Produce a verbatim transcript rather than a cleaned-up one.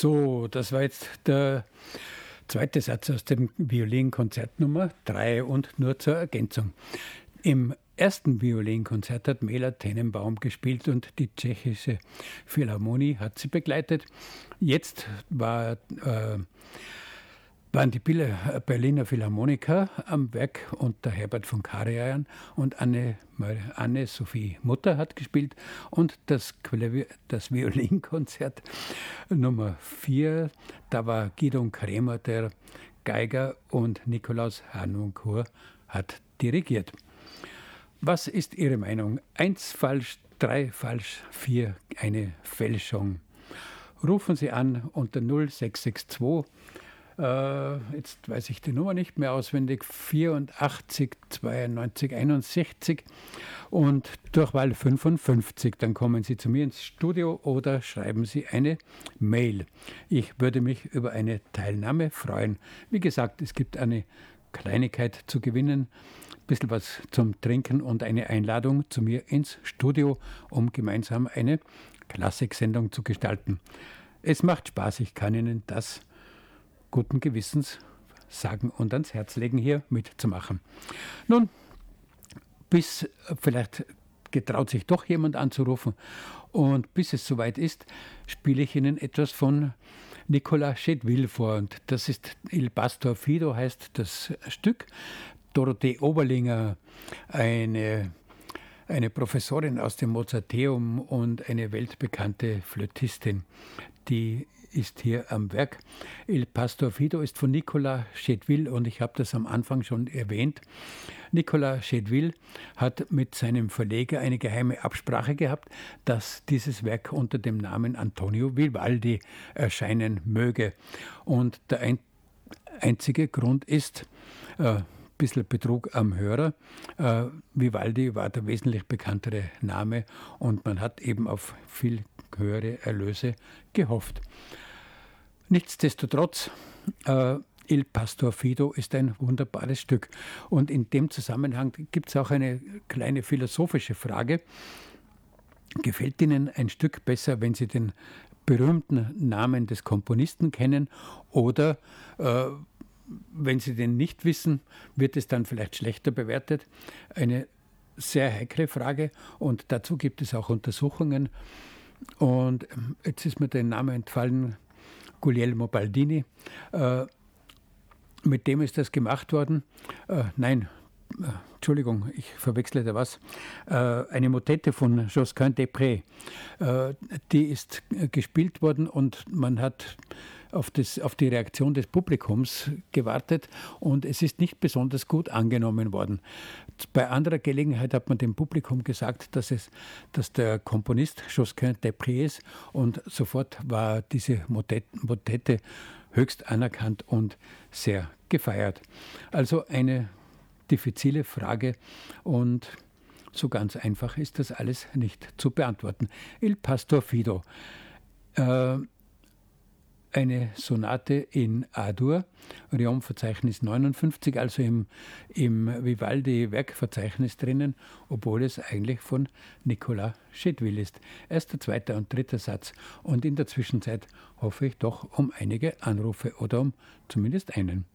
So, das war jetzt der zweite Satz aus dem Violinkonzert Nummer drei und nur zur Ergänzung. Im ersten Violinkonzert hat Mela Tenenbaum gespielt und die Tschechische Philharmonie hat sie begleitet. Jetzt war, äh, waren die Berliner Philharmoniker am Werk und der Herbert von Karajan und Anne, Anne-Sophie Mutter hat gespielt und das, Klavier, das Violinkonzert Nummer vier, da war Gidon Kremer der Geiger und Nikolaus Harnoncourt hat dirigiert. Was ist Ihre Meinung? Eins falsch, drei falsch, vier eine Fälschung. Rufen Sie an unter null sechs sechs zwei, äh, jetzt weiß ich die Nummer nicht mehr auswendig, vierundachtzig zweiundneunzig einundsechzig und Durchwahl fünfundfünfzig. Dann kommen Sie zu mir ins Studio oder schreiben Sie eine Mail. Ich würde mich über eine Teilnahme freuen. Wie gesagt, es gibt eine Kleinigkeit zu gewinnen, ein bisschen was zum Trinken und eine Einladung zu mir ins Studio, um gemeinsam eine Klassiksendung zu gestalten. Es macht Spaß, ich kann Ihnen das guten Gewissens sagen und ans Herz legen, hier mitzumachen. Nun, bis vielleicht getraut sich doch jemand anzurufen und bis es soweit ist, spiele ich Ihnen etwas von Nicolas Chedeville vor und das ist Il Pastor Fido heißt das Stück. Dorothee Oberlinger, eine, eine Professorin aus dem Mozarteum und eine weltbekannte Flötistin, die ist hier am Werk. Il Pastor Fido ist von Nicolas Chedeville und ich habe das am Anfang schon erwähnt. Nicolas Chedeville hat mit seinem Verleger eine geheime Absprache gehabt, dass dieses Werk unter dem Namen Antonio Vivaldi erscheinen möge. Und der ein, einzige Grund ist, äh, bisschen Betrug am Hörer. Äh, Vivaldi war der wesentlich bekanntere Name und man hat eben auf viel höhere Erlöse gehofft. Nichtsdestotrotz, äh, Il Pastor Fido ist ein wunderbares Stück. Und in dem Zusammenhang gibt es auch eine kleine philosophische Frage. Gefällt Ihnen ein Stück besser, wenn Sie den berühmten Namen des Komponisten kennen oder äh, wenn Sie den nicht wissen, wird es dann vielleicht schlechter bewertet? Eine sehr heikle Frage und dazu gibt es auch Untersuchungen. Und jetzt ist mir der Name entfallen, Guglielmo Baldini. Äh, mit dem ist das gemacht worden. Äh, nein, äh, Entschuldigung, ich verwechsle da was. Äh, eine Motette von Josquin des Prés. Äh, die ist gespielt worden und man hat auf, das, auf die Reaktion des Publikums gewartet und es ist nicht besonders gut angenommen worden. Bei anderer Gelegenheit hat man dem Publikum gesagt, dass, es, dass der Komponist Josquin des Prés ist und sofort war diese Motette, Motette höchst anerkannt und sehr gefeiert. Also eine diffizile Frage und so ganz einfach ist das alles nicht zu beantworten. Il Pastor Fido. Äh, Eine Sonate in A-Dur, Riom-Verzeichnis neunundfünfzig, also im, im Vivaldi-Werkverzeichnis drinnen, obwohl es eigentlich von Nicolas Chedeville ist. Erster, zweiter und dritter Satz. Und in der Zwischenzeit hoffe ich doch um einige Anrufe oder um zumindest einen.